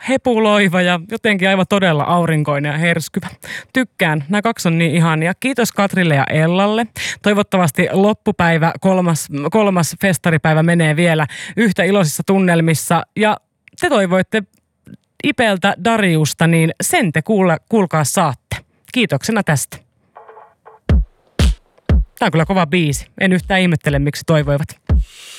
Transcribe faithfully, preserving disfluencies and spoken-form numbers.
hepuloiva ja jotenkin aivan todella aurinkoinen ja herskyvä. Tykkään. Nämä kaksi on niin ihania. Kiitos Katrille ja Ellalle. Toivottavasti loppupäivä, kolmas, kolmas festaripäivä menee vielä yhtä iloisissa tunnelmissa. Ja te toivoitte Ipeltä Dariusta, niin sen te kuule, kuulkaa saatte. Kiitoksena tästä. Tämä on kyllä kova biisi. En yhtään ihmettele, miksi toivoivat.